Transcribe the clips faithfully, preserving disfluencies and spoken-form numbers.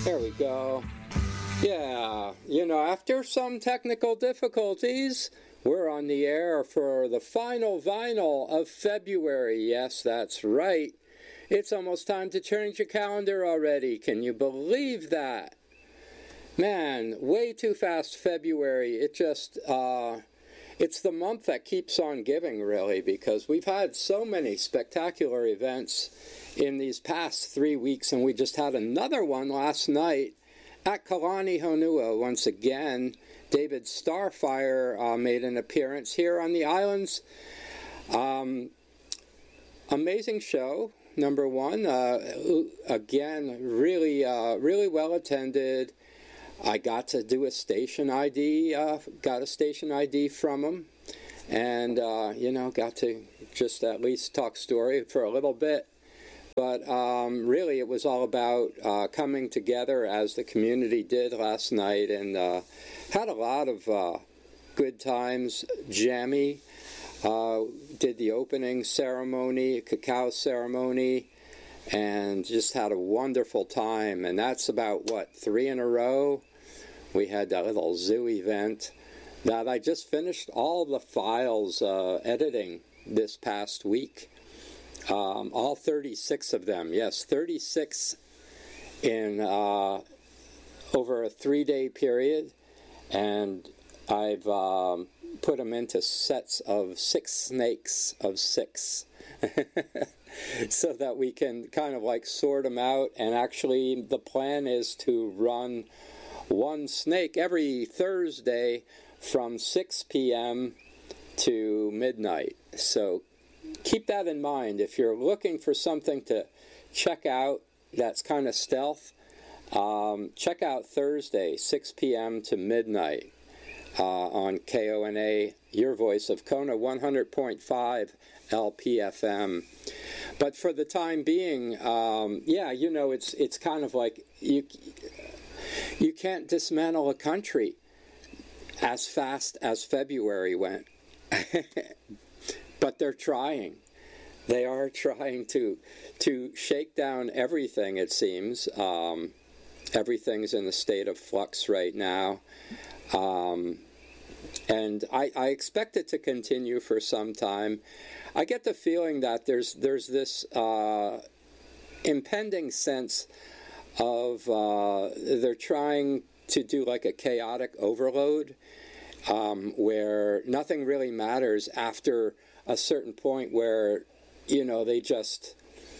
There we go. Yeah, you know, after some technical difficulties, we're on the air for the final vinyl of February. Yes, that's right. It's almost time to change your calendar already. Can you believe that? Man, way too fast February. It just, uh, it's the month that keeps on giving, really, because we've had so many spectacular events in these past three weeks, and we just had another one last night at Kalani Honua. Once again, David Starfire uh, made an appearance here on the islands. Um, amazing show, number one. Uh, again, really, uh, really well attended. I got to do a station I D, uh, got a station I D from him, and, uh, you know, got to just at least talk story for a little bit. But um, really, it was all about uh, coming together as the community did last night, and uh, had a lot of uh, good times. Jammy uh, did the opening ceremony, cacao ceremony, and just had a wonderful time. And that's about, what, three in a row? We had that little zoo event that I just finished all the files uh, editing this past week. Um, all thirty-six of them, yes, thirty-six in uh, over a three-day period, and I've um, put them into sets of six snakes of six, so that we can kind of like sort them out. And actually, the plan is to run one snake every Thursday from six p.m. to midnight. So keep that in mind. If you're looking for something to check out that's kind of stealth, um, check out Thursday, six p.m. to midnight uh, on K O N A, your voice of Kona, one hundred point five L P F M. But for the time being, um, yeah, you know, it's it's kind of like you you can't dismantle a country as fast as February went. But they're trying. They are trying to to shake down everything, it seems. Um, everything's in a state of flux right now. Um, and I, I expect it to continue for some time. I get the feeling that there's there's this uh, impending sense of uh, they're trying to do like a chaotic overload, um, where nothing really matters after a certain point, where, you know, they just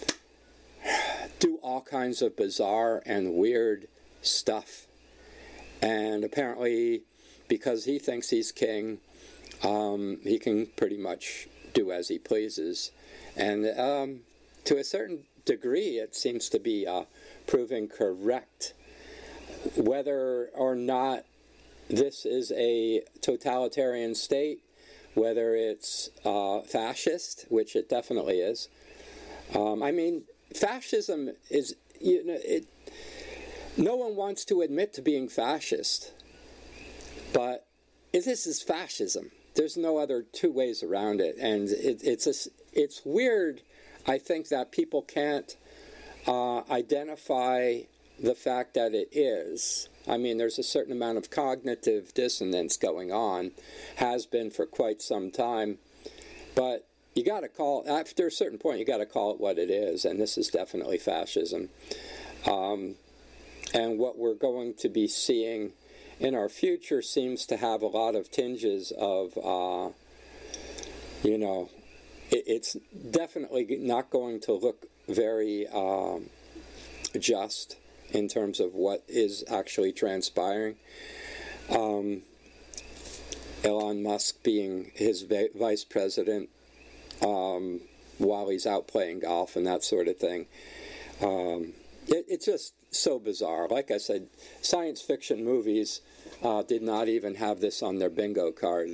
do all kinds of bizarre and weird stuff. And apparently, because he thinks he's king, um, he can pretty much do as he pleases. And um, to a certain degree, it seems to be uh, proving correct. Whether or not this is a totalitarian state, whether it's uh, fascist, which it definitely is. Um, I mean, fascism is, you know, it. No one wants to admit to being fascist, but this is fascism. There's no other two ways around it, and it, it's a, it's weird. I think that people can't uh, identify the fact that it is. I mean, there's a certain amount of cognitive dissonance going on, has been for quite some time, but you got to call, after a certain point, you got to call it what it is, and this is definitely fascism. Um, and what we're going to be seeing in our future seems to have a lot of tinges of, uh, you know, it, it's definitely not going to look very um, just in terms of what is actually transpiring. Um, Elon Musk being his va- vice president um, while he's out playing golf and that sort of thing. Um, it, it's just so bizarre. Like I said, science fiction movies uh, did not even have this on their bingo card.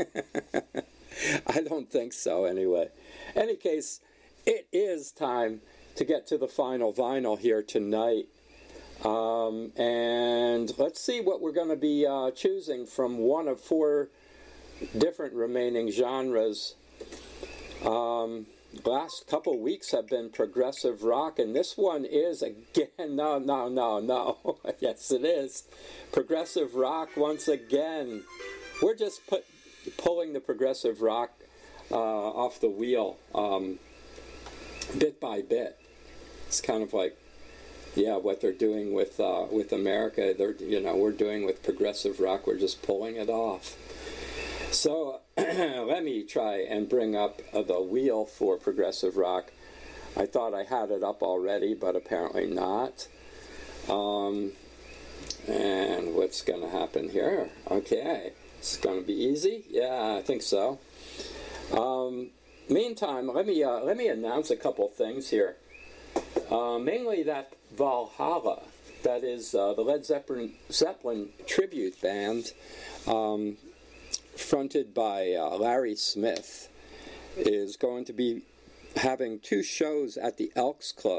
I don't think so, anyway. Any case, it is time to get to the final vinyl here tonight. Um, and let's see what we're going to be uh, choosing from one of four different remaining genres. Um, last couple weeks have been progressive rock, and this one is again, no, no, no, no. Yes, it is. Progressive rock once again. We're just put, pulling the progressive rock uh, off the wheel um, bit by bit. It's kind of like, yeah, what they're doing with uh, with America. They're, you know, we're doing with progressive rock. We're just pulling it off. So let me try and bring up uh, the wheel for progressive rock. I thought I had it up already, but apparently not. Um, and what's going to happen here? Okay, it's going to be easy. Yeah, I think so. Um, meantime, let me uh, let me announce a couple things here. Uh, mainly that Valhalla, that is uh, the Led Zeppelin, Zeppelin tribute band, um, fronted by uh, Larry Smith, is going to be having two shows at the Elks Club.